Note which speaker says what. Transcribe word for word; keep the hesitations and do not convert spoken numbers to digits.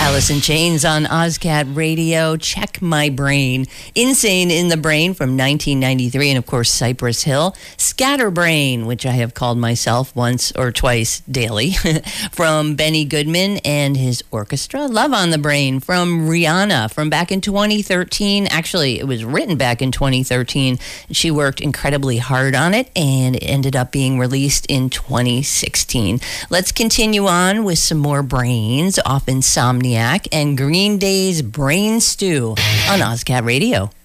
Speaker 1: Alice in Chains on Ozcat Radio. Check My Brain. Insane in the Brain from nineteen ninety-three. And of course, Cypress Hill. Scatterbrain, which I have called myself once or twice daily, from Benny Goodman and his orchestra. Love on the Brain from Rihanna from back in twenty thirteen. Actually, it was written back in twenty thirteen. She worked incredibly hard on it, and it ended up being released in twenty sixteen. Let's continue on with some more brains off Insomniac and Green Day's Brain Stew on Ozcat Radio.